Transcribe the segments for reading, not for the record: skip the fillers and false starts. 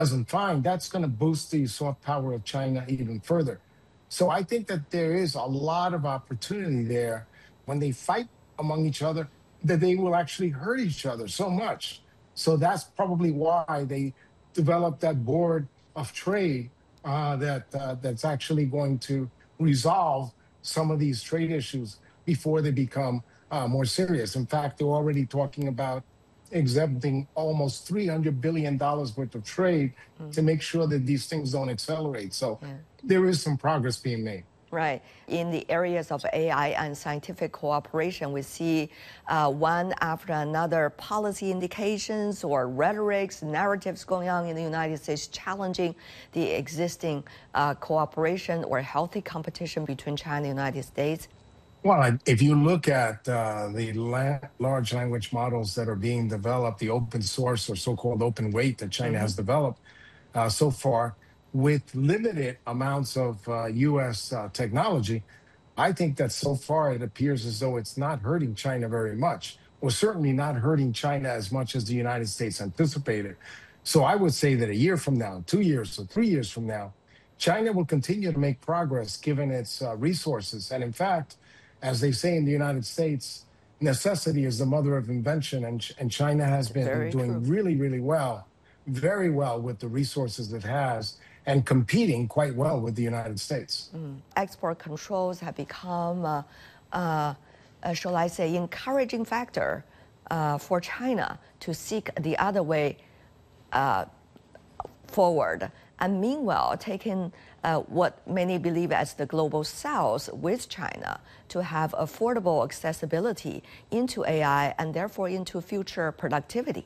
doesn't find, that's going to boost the soft power of China even further. So I think that there is a lot of opportunity there when they fight among each other, that they will actually hurt each other so much. So that's probably why they developed that board of trade that's actually going to resolve some of these trade issues before they become more serious. In fact, they're already talking about exempting almost $300 billion worth of trade to make sure that these things don't accelerate. So there is some progress being made. Right. In the areas of AI and scientific cooperation, we see one after another policy indications or rhetorics, narratives going on in the United States challenging the existing cooperation or healthy competition between China and the United States. Well, if you look at the large language models that are being developed, the open source or so-called open weight that China has developed so far, with limited amounts of U.S. Technology, I think that so far it appears as though it's not hurting China very much, or certainly not hurting China as much as the United States anticipated. So I would say that a year from now, 2 years or 3 years from now, China will continue to make progress given its resources. And in fact, as they say in the United States, necessity is the mother of invention, and China has been doing really, really well, very well with the resources it has, and competing quite well with the United States. Export controls have become, shall I say, encouraging factor for China to seek the other way forward. And meanwhile, taking what many believe as the global south with China to have affordable accessibility into AI and therefore into future productivity.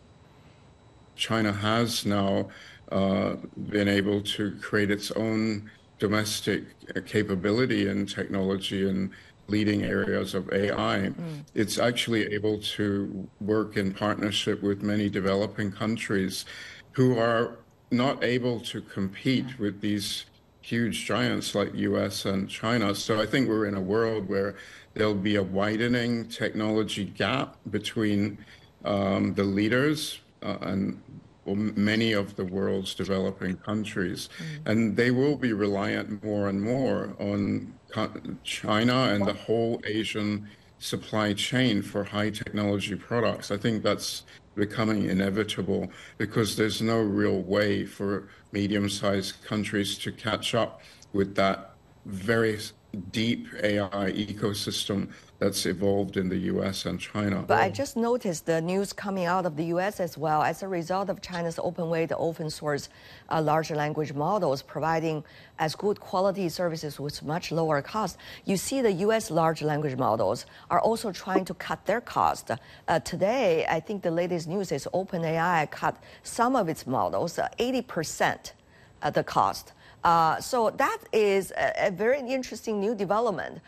China has now been able to create its own domestic capability in technology and leading areas of AI. It's actually able to work in partnership with many developing countries who are not able to compete with these huge giants like US and China. So I think we're in a world where there'll be a widening technology gap between the leaders and many of the world's developing countries. And they will be reliant more and more on China and the whole Asian supply chain for high technology products. I think that's becoming inevitable because there's no real way for medium-sized countries to catch up with that very deep AI ecosystem that's evolved in the US and China. But I just noticed the news coming out of the US as well as a result of China's open weight, open source large language models providing as good quality services with much lower cost. You see the US large language models are also trying to cut their cost. Today, I think the latest news is OpenAI cut some of its models, 80% the cost. So that is a very interesting new development.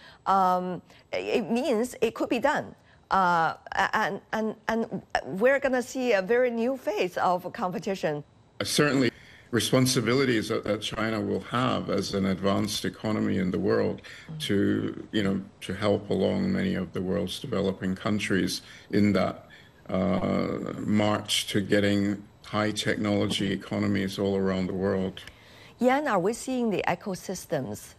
It means it could be done. And we're going to see a very new phase of competition. Certainly, responsibilities that China will have as an advanced economy in the world to, to help along many of the world's developing countries in that march to getting high technology economies all around the world. Yan, are we seeing the ecosystems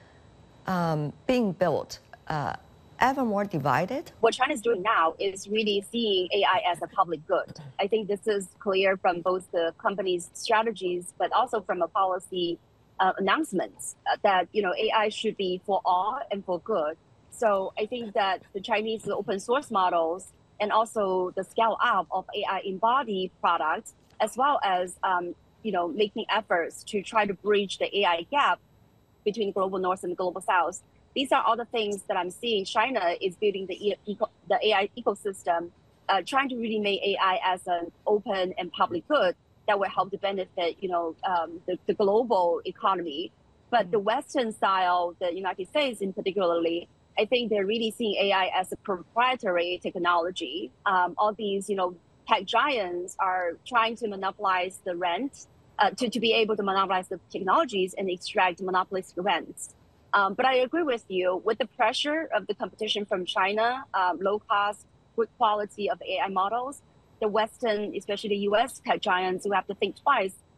being built ever more divided? What China is doing now is really seeing AI as a public good. I think this is clear from both the company's strategies, but also from a policy announcements that AI should be for all and for good. So I think that the Chinese open source models and also the scale up of AI embodied products, as well as making efforts to try to bridge the AI gap between global north and global south. These are all the things that I'm seeing. China is building the AI ecosystem, trying to really make AI as an open and public good that will help to benefit, the global economy. But the Western style, the United States in particularly, I think they're really seeing AI as a proprietary technology. All these, tech giants are trying to monopolize the rent, to be able to monopolize the technologies and extract monopolistic rents. But I agree with you, with the pressure of the competition from China, low cost, good quality of AI models, the Western, especially the US tech giants, who have to think twice